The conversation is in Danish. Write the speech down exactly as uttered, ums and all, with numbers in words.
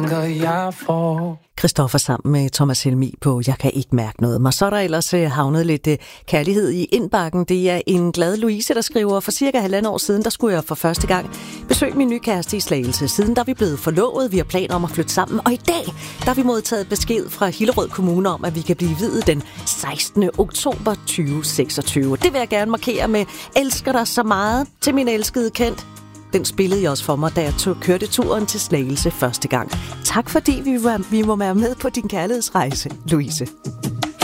jeg får. Christoffer sammen med Thomas Helmig på Jeg kan ikke mærke noget. Og så er der ellers havnet lidt kærlighed i indbakken. Det er en glad Louise, der skriver, for cirka halvandet år siden, der skulle jeg for første gang besøge min nye kæreste i Slagelse. Siden der er vi blevet forlovet, vi har planer om at flytte sammen. Og i dag, der har vi modtaget besked fra Hillerød Kommune om, at vi kan blive viet den sekstende oktober tyve seksogtyve. Det vil jeg gerne markere med elsker dig så meget til min elskede Kent. Den spillede jeg også for mig, da jeg tog, kørte turen til Slagelse første gang. Tak fordi vi var, vi må være med på din kærlighedsrejse, Louise.